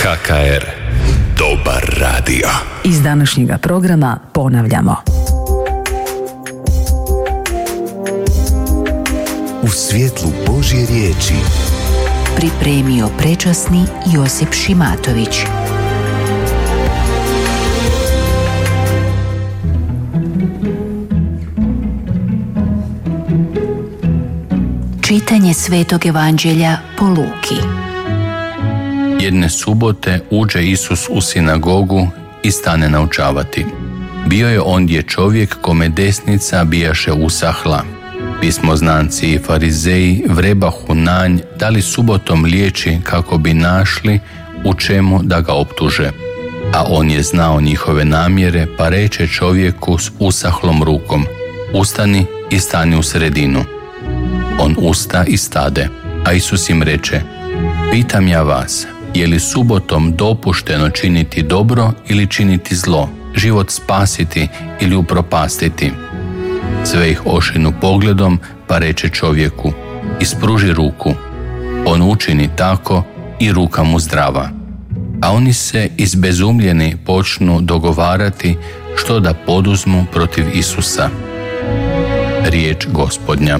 KKR. Dobar radio. Iz današnjega programa ponavljamo. U svjetlu Božje riječi pripremio prečasni Josip Šimatović. Čitanje Svetog Evanđelja po Luki. Jedne subote uđe Isus u sinagogu i stane naučavati. Bio je ondje čovjek kome desnica bijaše usahla. Pismoznanci i farizeji vrebahu nanj da li subotom liječi kako bi našli u čemu da ga optuže. A on je znao njihove namjere, pa reče čovjeku s usahlom rukom: ustani i stani u sredinu. On usta i stade, a Isus im reče: pitam ja vas, je li subotom dopušteno činiti dobro ili činiti zlo, život spasiti ili upropastiti? Sve ih ošinu pogledom, pa reče čovjeku: ispruži ruku. On učini tako i ruka mu zdrava. A oni se izbezumljeni počnu dogovarati što da poduzmu protiv Isusa. Riječ Gospodnja.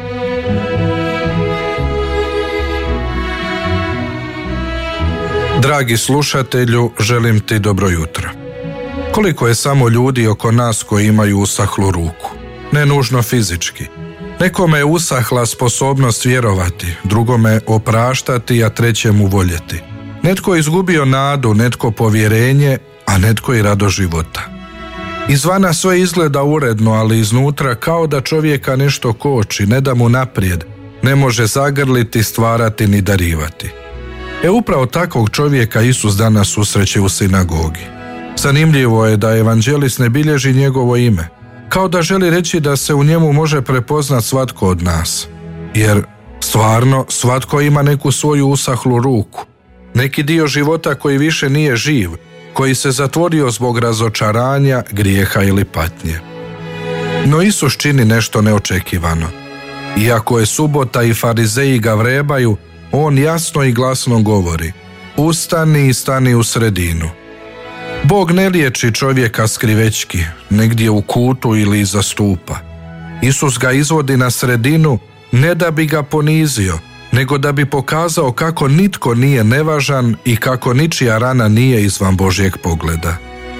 Dragi slušatelju, želim ti dobro jutro. Koliko je samo ljudi oko nas koji imaju usahlu ruku, ne nužno fizički. Nekome je usahla sposobnost vjerovati, drugome opraštati, a trećemu voljeti. Netko je izgubio nadu, netko povjerenje, a netko i radost života. Izvana sve izgleda uredno, ali iznutra kao da čovjeka nešto koči, ne da mu naprijed, ne može zagrliti, stvarati ni darivati. Upravo takvog čovjeka Isus danas susreće u sinagogi. Zanimljivo je da evanđelist ne bilježi njegovo ime, kao da želi reći da se u njemu može prepoznat svatko od nas. Jer stvarno svatko ima neku svoju usahlu ruku, neki dio života koji više nije živ, koji se zatvorio zbog razočaranja, grijeha ili patnje. No Isus čini nešto neočekivano. Iako je subota i farizeji ga vrebaju, on jasno i glasno govori: ustani i stani u sredinu. Bog ne liječi čovjeka skrivečki, negdje u kutu ili iza stupa. Isus ga izvodi na sredinu ne da bi ga ponizio, nego da bi pokazao kako nitko nije nevažan i kako ničija rana nije izvan Božjeg pogleda.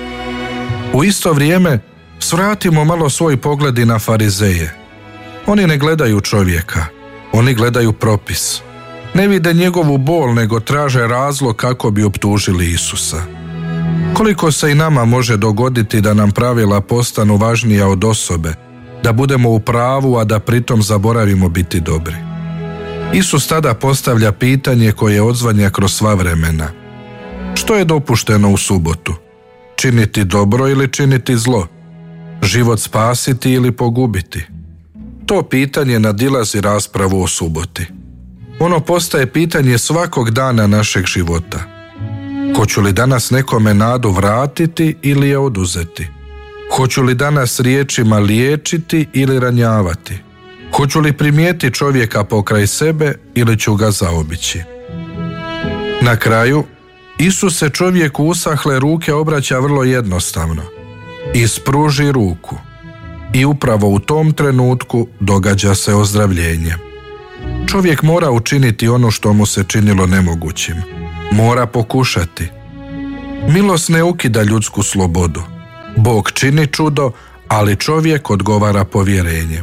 U isto vrijeme svratimo malo svoj pogled i na farizeje. Oni ne gledaju čovjeka, oni gledaju propis. Ne vide njegovu bol, nego traže razlog kako bi optužili Isusa. Koliko se i nama može dogoditi da nam pravila postanu važnija od osobe, da budemo u pravu, a da pritom zaboravimo biti dobri. Isus tada postavlja pitanje koje odzvanja kroz sva vremena. Što je dopušteno u subotu? Činiti dobro ili činiti zlo? Život spasiti ili pogubiti? To pitanje nadilazi raspravu o suboti. Ono postaje pitanje svakog dana našeg života. Hoću li danas nekome nadu vratiti ili je oduzeti? Hoću li danas riječima liječiti ili ranjavati? Hoću li primijeti čovjeka pokraj sebe ili ću ga zaobići? Na kraju, Isus se čovjeku usahle ruke obraća vrlo jednostavno: ispruži ruku. I upravo u tom trenutku događa se ozdravljenje. Čovjek mora učiniti ono što mu se činilo nemogućim. Mora pokušati. Milost ne ukida ljudsku slobodu. Bog čini čudo, ali čovjek odgovara povjerenjem.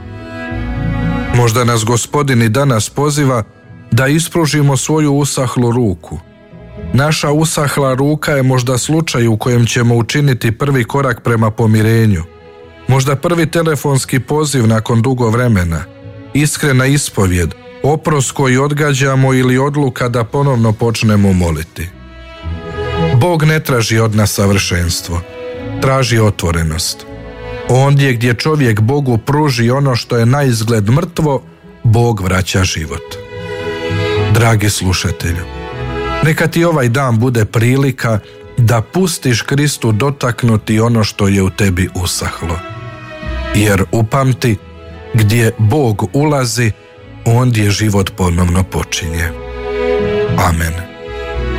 Možda nas Gospodin i danas poziva da ispružimo svoju usahlu ruku. Naša usahla ruka je možda slučaj u kojem ćemo učiniti prvi korak prema pomirenju. Možda prvi telefonski poziv nakon dugo vremena, iskrena ispovjed, oprost koji odgađamo ili odluka da ponovno počnemo moliti. Bog ne traži od nas savršenstvo, traži otvorenost. Ondje gdje čovjek Bogu pruži ono što je naizgled mrtvo, Bog vraća život. Dragi slušatelju, neka ti ovaj dan bude prilika da pustiš Kristu dotaknuti ono što je u tebi usahlo. Jer upamti, gdje Bog ulazi, ondje život ponovno počinje. Amen.